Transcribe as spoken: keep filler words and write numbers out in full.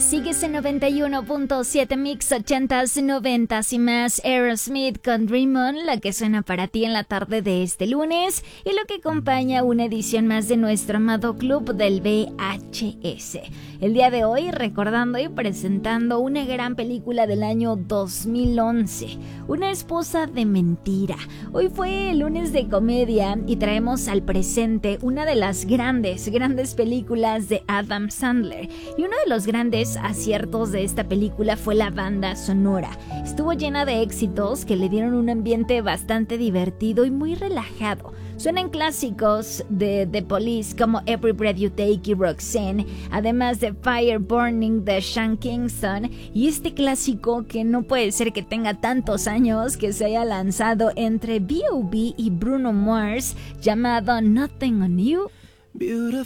sigues en noventa y uno punto siete Mix ochentas, noventas y más. Aerosmith con Dream On, la que suena para ti en la tarde de este lunes y lo que acompaña una edición más de nuestro amado club del V H S. El día de hoy recordando y presentando una gran película del año dos mil once, Una esposa de mentira. Hoy fue el lunes de comedia y traemos al presente una de las grandes, grandes películas de Adam Sandler. Y uno de los grandes aciertos de esta película fue la banda sonora. Estuvo llena de éxitos que le dieron un ambiente bastante divertido y muy relajado. Suenan clásicos de The Police como Every Breath You Take y Roxanne, además de Fire Burning de Sean Kingston, y este clásico que no puede ser que tenga tantos años, que se haya lanzado entre B O B y Bruno Mars, llamado Nothing on You. Beautiful